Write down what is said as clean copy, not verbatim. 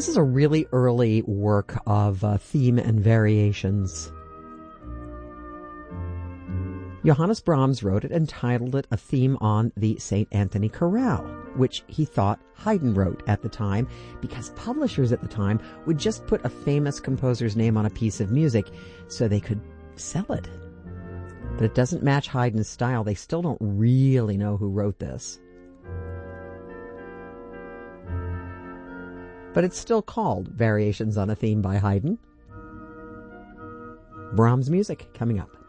This is a really early work of theme and variations. Johannes Brahms wrote it and titled it A Theme on the St. Anthony Chorale, which he thought Haydn wrote at the time because publishers at the time would just put a famous composer's name on a piece of music so they could sell it. But it doesn't match Haydn's style. They still don't really know who wrote this. But it's still called Variations on a Theme by Haydn. Brahms music coming up.